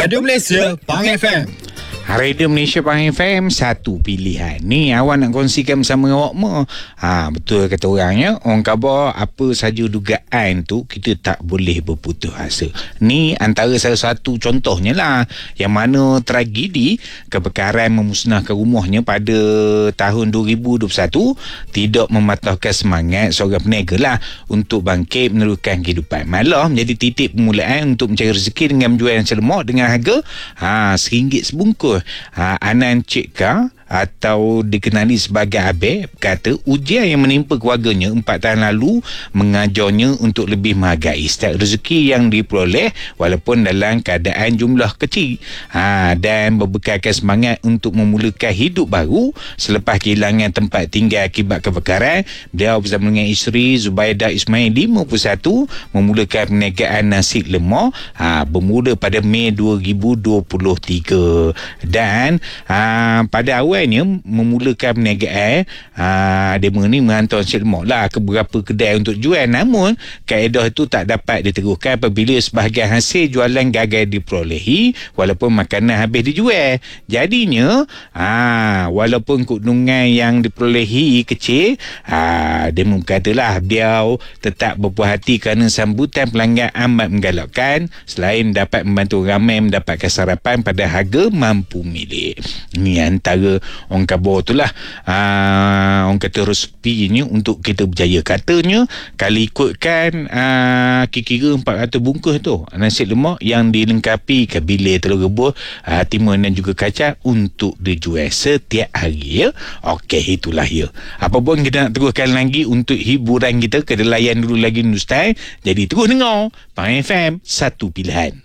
Radio Malaysia, Pang FM. Radio Malaysia Pang FM, satu pilihan. Ni awak nak kongsikan bersama awak mo. Betul kata orangnya. Orang khabar apa saja dugaan tu kita tak boleh berputus asa. Ni antara salah satu contohnya lah, yang mana tragedi kebakaran memusnahkan rumahnya pada tahun 2021 tidak mematahkan semangat seorang peniaga lah untuk bangkit meneruskan kehidupan. Malah menjadi titik permulaan untuk mencari rezeki dengan menjual nasi lemak dengan harga RM1 sebungkus. Anan Cik Kar atau dikenali sebagai Abel kata ujian yang menimpa keluarganya 4 tahun lalu mengajarnya untuk lebih menghargai setiap rezeki yang diperoleh walaupun dalam keadaan jumlah kecil, dan berbekalkan semangat untuk memulakan hidup baru selepas kehilangan tempat tinggal akibat kebakaran. Beliau bersama dengan isteri Zubaidah Ismail 51 memulakan perniagaan nasi lemak bermula pada Mei 2023, dan pada awalnya memulakan perniagaan demo ni menghantar nasi lemak lah ke beberapa kedai untuk jual, namun kaedah itu tak dapat diteruskan apabila sebahagian hasil jualan gagal diperolehi walaupun makanan habis dijual. Jadinya walaupun keuntungan yang diperolehi kecil, demo katalah beliau tetap berpuas hati kerana sambutan pelanggan amat menggalakkan selain dapat membantu ramai mendapatkan sarapan pada harga mampu milik. Ni antara orang khabar tu lah, orang kata resepinya untuk kita berjaya. Katanya kalau ikutkan kira-kira 400 bungkus tu nasi lemak yang dilengkapi kabilah telur rebus, timun dan juga kacang untuk dijual setiap hari ya. Okey, itulah ya. Apa pun kita nak teruskan lagi untuk hiburan kita, kita layan dulu lagi Nustai. Jadi terus dengar Pang FM, satu pilihan.